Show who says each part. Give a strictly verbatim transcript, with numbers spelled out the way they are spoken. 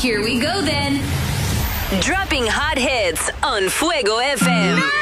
Speaker 1: Here we go then.
Speaker 2: Dropping hot hits on Fuego F M.